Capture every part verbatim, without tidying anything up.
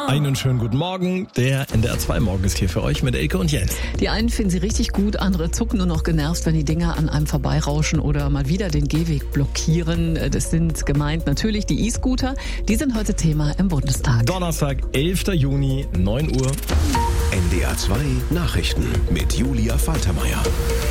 Einen schönen guten Morgen. Der N D R zwei Morgen ist hier für euch mit Elke und Jens. Die einen finden sie richtig gut, andere zucken nur noch genervt, wenn die Dinger an einem vorbeirauschen oder mal wieder den Gehweg blockieren. Das sind gemeint natürlich die E-Scooter. Die sind heute Thema im Bundestag. Donnerstag, elfter Juni, neun Uhr. N D R zwei Nachrichten mit Julia Faltermeier.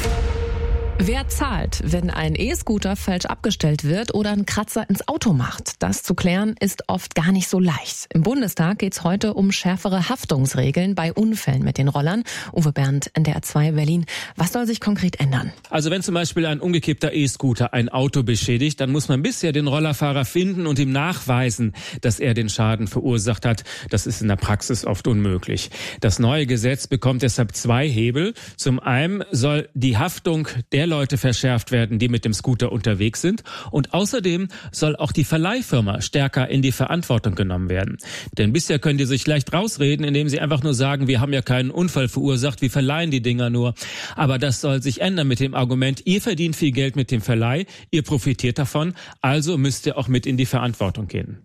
Wer zahlt, wenn ein E-Scooter falsch abgestellt wird oder einen Kratzer ins Auto macht? Das zu klären ist oft gar nicht so leicht. Im Bundestag geht es heute um schärfere Haftungsregeln bei Unfällen mit den Rollern. Uwe Bernd, N D R zwei Berlin. Was soll sich konkret ändern? Also wenn zum Beispiel ein umgekippter E-Scooter ein Auto beschädigt, dann muss man bisher den Rollerfahrer finden und ihm nachweisen, dass er den Schaden verursacht hat. Das ist in der Praxis oft unmöglich. Das neue Gesetz bekommt deshalb zwei Hebel. Zum einen soll die Haftung der Leute verschärft werden, die mit dem Scooter unterwegs sind. Und außerdem soll auch die Verleihfirma stärker in die Verantwortung genommen werden. Denn bisher können die sich leicht rausreden, indem sie einfach nur sagen, wir haben ja keinen Unfall verursacht, wir verleihen die Dinger nur. Aber das soll sich ändern mit dem Argument, ihr verdient viel Geld mit dem Verleih, ihr profitiert davon, also müsst ihr auch mit in die Verantwortung gehen.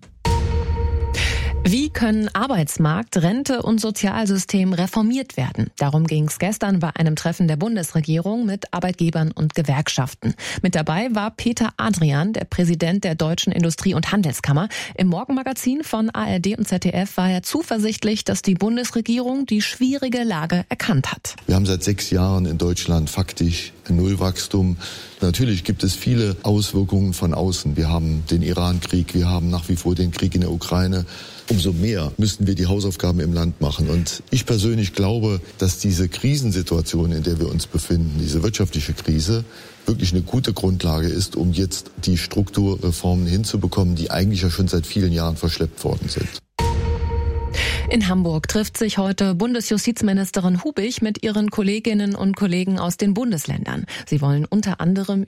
Wie können Arbeitsmarkt, Rente und Sozialsystem reformiert werden? Darum ging es gestern bei einem Treffen der Bundesregierung mit Arbeitgebern und Gewerkschaften. Mit dabei war Peter Adrian, der Präsident der Deutschen Industrie- und Handelskammer. Im Morgenmagazin von A R D und Z D F war er zuversichtlich, dass die Bundesregierung die schwierige Lage erkannt hat. Wir haben seit sechs Jahren in Deutschland faktisch ein Nullwachstum. Natürlich gibt es viele Auswirkungen von außen. Wir haben den Iran-Krieg, wir haben nach wie vor den Krieg in der Ukraine. Umso mehr müssten wir die Hausaufgaben im Land machen. Und ich persönlich glaube, dass diese Krisensituation, in der wir uns befinden, diese wirtschaftliche Krise, wirklich eine gute Grundlage ist, um jetzt die Strukturreformen hinzubekommen, die eigentlich ja schon seit vielen Jahren verschleppt worden sind. In Hamburg trifft sich heute Bundesjustizministerin Hubig mit ihren Kolleginnen und Kollegen aus den Bundesländern. Sie wollen unter anderem